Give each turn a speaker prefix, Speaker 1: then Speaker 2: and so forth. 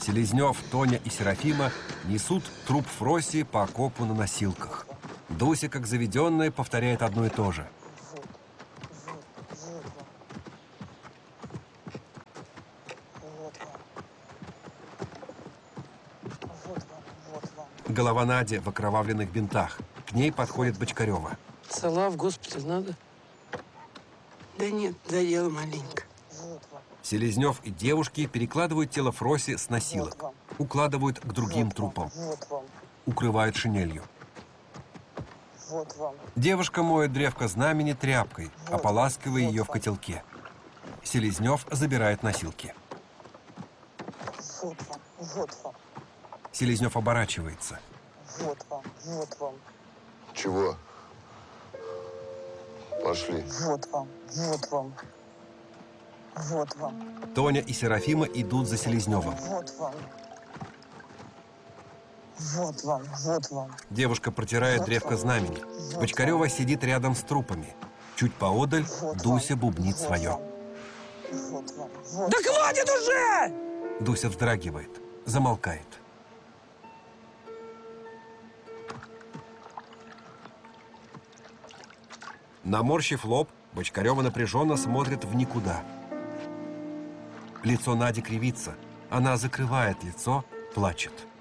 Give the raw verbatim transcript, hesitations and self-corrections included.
Speaker 1: Селезнев, Тоня и Серафима несут труп Фроси по окопу на носилках. Дуся, как заведенная, повторяет одно и то же. Голова Нади в окровавленных бинтах. К ней подходит Бочкарева.
Speaker 2: Цела, в госпиталь надо? Да нет, заела маленько.
Speaker 1: Селезнев и девушки перекладывают тело Фроси с носилок, укладывают к другим трупам, укрывают шинелью. Девушка моет древко знамени тряпкой, ополаскивая ее в котелке. Селезнев забирает носилки. Селезнев оборачивается.
Speaker 3: Вот вам, вот вам.
Speaker 4: Чего? Пошли.
Speaker 3: Вот вам, вот вам. Вот вам.
Speaker 1: Тоня и Серафима идут за Селезневым.
Speaker 3: Вот вам. Вот вам, вот вам.
Speaker 1: Девушка протирает
Speaker 3: вот
Speaker 1: древко
Speaker 3: вам.
Speaker 1: знамени.
Speaker 3: Вот
Speaker 1: Бочкарева
Speaker 3: вам.
Speaker 1: сидит рядом с трупами. Чуть поодаль
Speaker 3: Вот
Speaker 1: Дуся
Speaker 3: вам.
Speaker 1: бубнит
Speaker 3: вот
Speaker 1: свое.
Speaker 3: Вам. Вот вам. Вот
Speaker 2: Да
Speaker 3: вам.
Speaker 2: хватит уже!
Speaker 1: Дуся вздрагивает, замолкает. Наморщив лоб, Бочкарева напряженно смотрит в никуда. Лицо Нади кривится. Она закрывает лицо, плачет.